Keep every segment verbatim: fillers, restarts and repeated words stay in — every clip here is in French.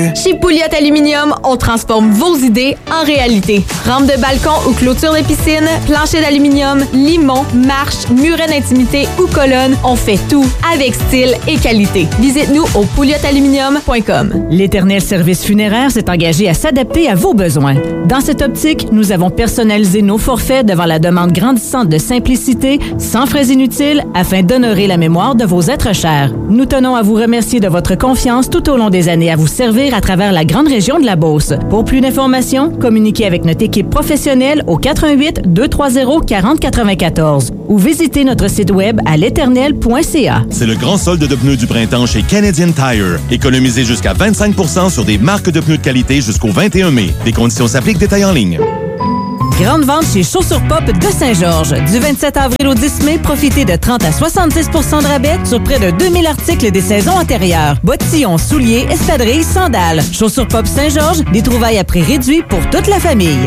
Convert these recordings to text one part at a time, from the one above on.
plus. Chez Pouliot Aluminium, on transforme vos idées en réalité. Rampe de balcon ou clôture de piscine, plancher d'aluminium, limon, marche, muret d'intimité ou colonne, on fait tout avec style et qualité. Visite-nous au pouliot aluminium point com. L'Éternel Service Funéraire s'est engagé à s'adapter à vos besoins. Dans cette optique, nous avons personnalisé nos forfaits devant la demande grandissante de simplicité, sans frais inutiles, afin d'honorer la mémoire de vos êtres chers. Nous tenons à vous remercier de votre confiance tout au long des années à vous servir à travers la grande région de la Beauce. Pour plus d'informations, communiquez avec notre équipe professionnelle au quatre un huit, deux trois zéro, quatre zéro neuf quatre ou visitez notre site web à l'éternel point c a. C'est le grand solde de pneus du printemps chez Canadian Tire. Économisez jusqu'à vingt-cinq pour cent sur des marques de pneus de qualité jusqu'au vingt et un mai. Des conditions s'appliquent, détails en ligne. Grande vente chez Chaussures Pop de Saint-Georges. Du vingt-sept avril au dix mai, profitez de trente à soixante-dix pour cent de rabais sur près de deux mille articles des saisons antérieures. Bottillons, souliers, espadrilles, sandales. Chaussures Pop Saint-Georges, des trouvailles à prix réduit pour toute la famille.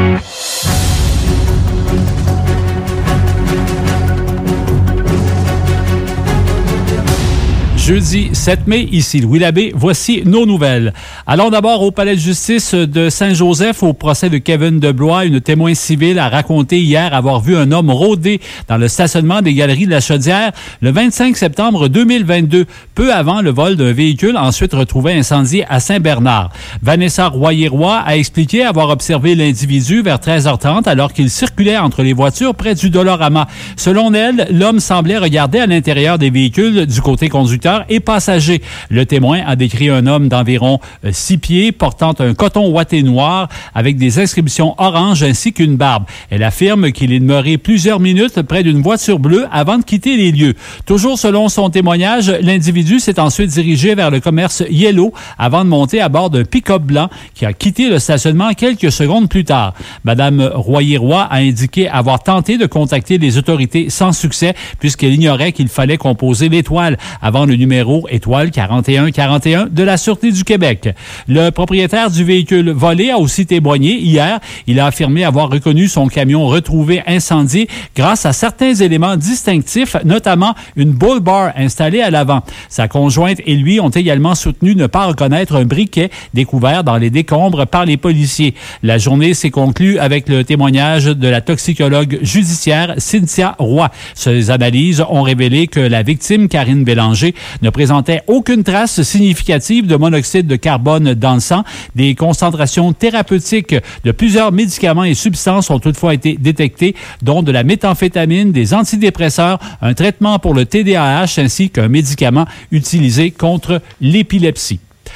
Jeudi sept mai, ici Louis Labbé, voici nos nouvelles. Allons d'abord au palais de justice de Saint-Joseph au procès de Kevin Deblois. Une témoin civile a raconté hier avoir vu un homme rôder dans le stationnement des Galeries de la Chaudière le vingt-cinq septembre deux mille vingt-deux, peu avant le vol d'un véhicule ensuite retrouvé incendié à Saint-Bernard. Vanessa Royer-Roy a expliqué avoir observé l'individu vers treize heures trente alors qu'il circulait entre les voitures près du Dolorama. Selon elle, l'homme semblait regarder à l'intérieur des véhicules du côté conducteur et passagers. Le témoin a décrit un homme d'environ six pieds portant un coton ouaté noir avec des inscriptions orange ainsi qu'une barbe. Elle affirme qu'il est demeuré plusieurs minutes près d'une voiture bleue avant de quitter les lieux. Toujours selon son témoignage, l'individu s'est ensuite dirigé vers le commerce Yellow avant de monter à bord d'un pick-up blanc qui a quitté le stationnement quelques secondes plus tard. Madame Royer-Roy a indiqué avoir tenté de contacter les autorités sans succès puisqu'elle ignorait qu'il fallait composer l'étoile avant le numéro étoile quarante et un quarante et un de la Sûreté du Québec. Le propriétaire du véhicule volé a aussi témoigné hier. Il a affirmé avoir reconnu son camion retrouvé incendié grâce à certains éléments distinctifs, notamment une bull bar installée à l'avant. Sa conjointe et lui ont également soutenu ne pas reconnaître un briquet découvert dans les décombres par les policiers. La journée s'est conclue avec le témoignage de la toxicologue judiciaire Cynthia Roy. Ces analyses ont révélé que la victime, Karine Bélanger, ne présentait aucune trace significative de monoxyde de carbone dans le sang. Des concentrations thérapeutiques de plusieurs médicaments et substances ont toutefois été détectées, dont de la méthamphétamine, des antidépresseurs, un traitement pour le T D A H ainsi qu'un médicament utilisé contre l'épilepsie.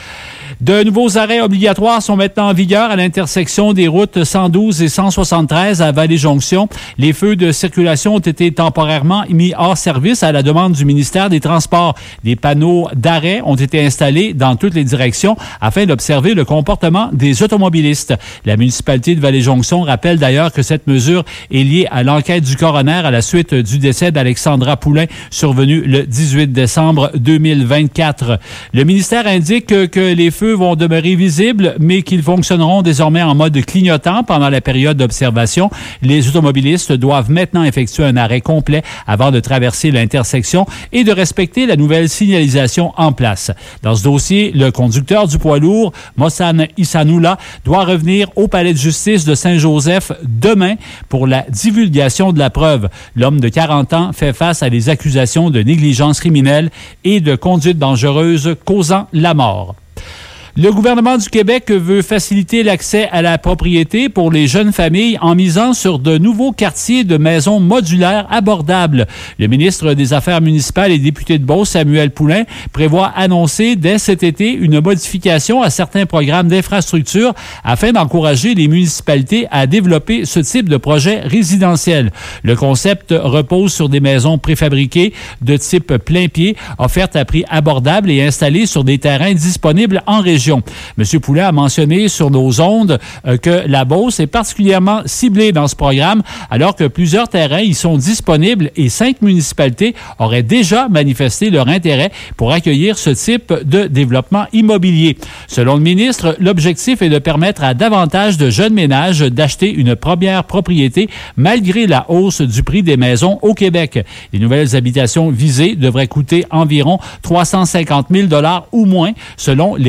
De nouveaux arrêts obligatoires sont maintenant en vigueur à l'intersection des routes cent douze et cent soixante-treize à Vallée-Jonction. Les feux de circulation ont été temporairement mis hors service à la demande du ministère des Transports. Des panneaux d'arrêt ont été installés dans toutes les directions afin d'observer le comportement des automobilistes. La municipalité de Vallée-Jonction rappelle d'ailleurs que cette mesure est liée à l'enquête du coroner à la suite du décès d'Alexandra Poulain survenu le dix-huit décembre deux mille vingt-quatre. Le ministère indique que, que les feux vont demeurer visibles, mais qu'ils fonctionneront désormais en mode clignotant pendant la période d'observation. Les automobilistes doivent maintenant effectuer un arrêt complet avant de traverser l'intersection et de respecter la nouvelle signalisation en place. Dans ce dossier, le conducteur du poids lourd, Mohsen Issanoula, doit revenir au palais de justice de Saint-Joseph demain pour la divulgation de la preuve. L'homme de quarante ans fait face à des accusations de négligence criminelle et de conduite dangereuse causant la mort. Le gouvernement du Québec veut faciliter l'accès à la propriété pour les jeunes familles en misant sur de nouveaux quartiers de maisons modulaires abordables. Le ministre des Affaires municipales et député de Beauce, Samuel Poulin, prévoit annoncer dès cet été une modification à certains programmes d'infrastructure afin d'encourager les municipalités à développer ce type de projet résidentiel. Le concept repose sur des maisons préfabriquées de type plein pied, offertes à prix abordable et installées sur des terrains disponibles en région. M. Poulin a mentionné sur nos ondes euh, que la Beauce est particulièrement ciblée dans ce programme, alors que plusieurs terrains y sont disponibles et cinq municipalités auraient déjà manifesté leur intérêt pour accueillir ce type de développement immobilier. Selon le ministre, l'objectif est de permettre à davantage de jeunes ménages d'acheter une première propriété malgré la hausse du prix des maisons au Québec. Les nouvelles habitations visées devraient coûter environ trois cent cinquante mille dollars ou moins selon les réalités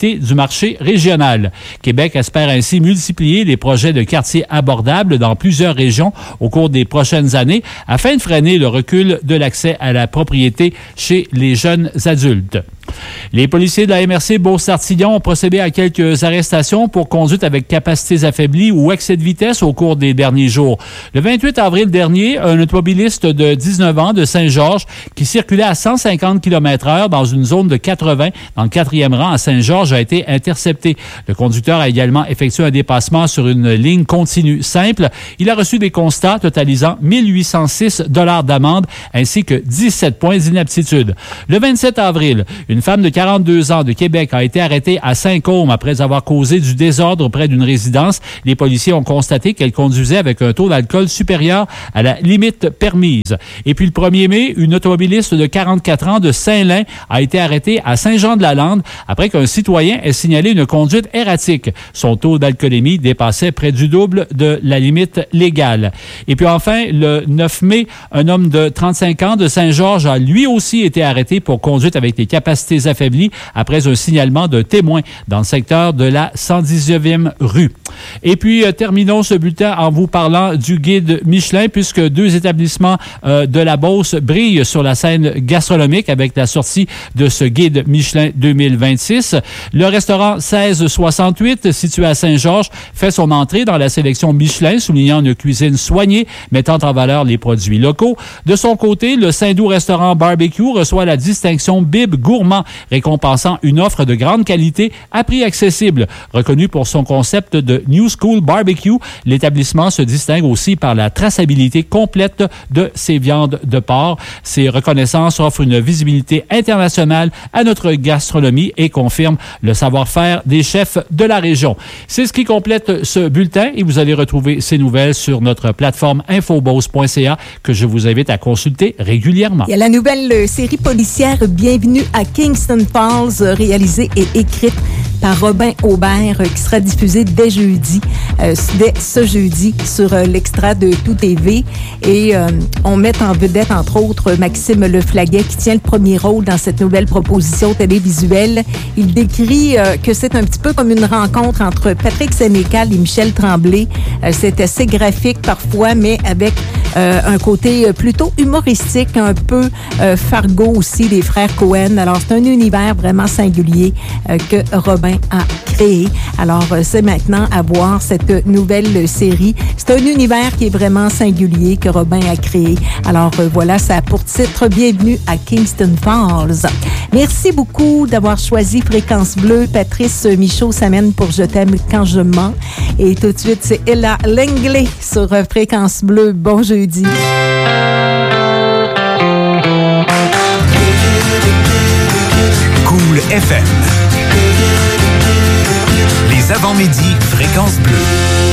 réalité du marché régional. Québec espère ainsi multiplier les projets de quartiers abordables dans plusieurs régions au cours des prochaines années afin de freiner le recul de l'accès à la propriété chez les jeunes adultes. Les policiers de la M R C Beauce-Artillon ont procédé à quelques arrestations pour conduite avec capacités affaiblies ou excès de vitesse au cours des derniers jours. Le vingt-huit avril dernier, un automobiliste de dix-neuf ans de Saint-Georges qui circulait à cent cinquante kilomètres heure dans une zone de quatre-vingts dans le quatrième rang à Saint-Georges a été intercepté. Le conducteur a également effectué un dépassement sur une ligne continue simple. Il a reçu des constats totalisant mille huit cent six dollars d'amende ainsi que dix-sept points d'inaptitude. Le vingt-sept avril, une femme de quarante-deux ans de Québec a été arrêtée à Saint-Côme après avoir causé du désordre près d'une résidence. Les policiers ont constaté qu'elle conduisait avec un taux d'alcool supérieur à la limite permise. Et puis le premier mai, une automobiliste de quarante-quatre ans de Saint-Lin a été arrêtée à Saint-Jean-de-la-Lande après qu'un citoyen ait signalé une conduite erratique. Son taux d'alcoolémie dépassait près du double de la limite légale. Et puis enfin, le neuf mai, un homme de trente-cinq ans de Saint-Georges a lui aussi été arrêté pour conduite avec des capacités affaiblis après un signalement d'un témoin dans le secteur de la cent dix-neuvième rue. Et puis, euh, terminons ce bulletin en vous parlant du guide Michelin, puisque deux établissements euh, de la Beauce brillent sur la scène gastronomique avec la sortie de ce guide Michelin deux mille vingt-six. Le restaurant seize soixante-huit, situé à Saint-Georges, fait son entrée dans la sélection Michelin, soulignant une cuisine soignée, mettant en valeur les produits locaux. De son côté, le Saint-Doux restaurant Barbecue reçoit la distinction Bib Gourmand, récompensant une offre de grande qualité à prix accessible. Reconnu pour son concept de New School Barbecue, l'établissement se distingue aussi par la traçabilité complète de ses viandes de porc. Ces reconnaissances offrent une visibilité internationale à notre gastronomie et confirment le savoir-faire des chefs de la région. C'est ce qui complète ce bulletin et vous allez retrouver ces nouvelles sur notre plateforme infobose point c a que je vous invite à consulter régulièrement. Il y a la nouvelle série policière Bienvenue à Kingston Falls, réalisée et écrite par Robin Aubert, qui sera diffusée dès jeudi, euh, dès ce jeudi sur euh, l'Extra de Tout T V. Et euh, on met en vedette, entre autres, Maxime Leflaguet, qui tient le premier rôle dans cette nouvelle proposition télévisuelle. Il décrit euh, que c'est un petit peu comme une rencontre entre Patrick Sénécal et Michel Tremblay. Euh, c'est assez graphique parfois, mais avec euh, un côté plutôt humoristique, un peu euh, Fargo aussi, des frères Cohen. Alors, c'est un univers vraiment singulier euh, que Robin a créé. Alors, euh, c'est maintenant à voir cette nouvelle série. C'est un univers qui est vraiment singulier que Robin a créé. Alors, euh, voilà, ça a pour titre Bienvenue à Kingston Falls. Merci beaucoup d'avoir choisi Fréquence Bleue. Patrice Michaud s'amène pour Je t'aime quand je mens. Et tout de suite, c'est Ella Langley sur Fréquence Bleue. Bon jeudi. Cool F M. Les avant-midi, Fréquence Bleue.